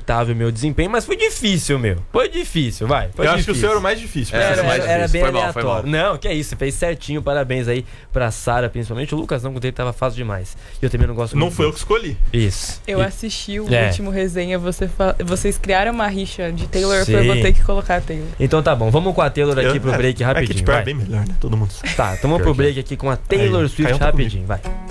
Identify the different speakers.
Speaker 1: aceitável o meu desempenho, mas foi difícil, meu. Foi difícil, vai. Foi
Speaker 2: Eu
Speaker 1: difícil.
Speaker 2: acho que o seu era o mais difícil.
Speaker 1: Era bem
Speaker 3: Foi mal,
Speaker 1: aleatório. Não, que é isso, fez certinho. Parabéns aí pra Sara, principalmente. O Lucas não, com dele tava fácil demais. E eu também não gosto muito.
Speaker 2: Não foi eu que escolhi.
Speaker 1: Isso.
Speaker 4: Eu assisti o
Speaker 1: É.
Speaker 4: último resenha, vocês criaram uma rixa de Taylor,
Speaker 1: Sim.
Speaker 4: eu vou ter que colocar a Taylor.
Speaker 1: Então tá bom, vamos com a Taylor aqui pro break
Speaker 2: É
Speaker 1: rapidinho.
Speaker 2: que tipo, é
Speaker 1: vai.
Speaker 2: bem melhor, né? Todo mundo sabe.
Speaker 1: Tá, então vamos pro break aqui com a Taylor
Speaker 2: Aí,
Speaker 1: Swift
Speaker 2: Caio tá
Speaker 1: rapidinho, vai.